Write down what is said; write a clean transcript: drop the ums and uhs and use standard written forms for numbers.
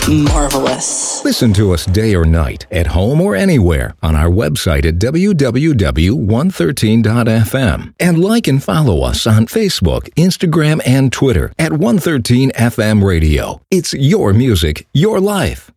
marvelous. Listen to us day or night, at home or anywhere, on our website at www.113.fm. And like and follow us on Facebook, Instagram, and Twitter at 113 FM Radio. It's your music, your life.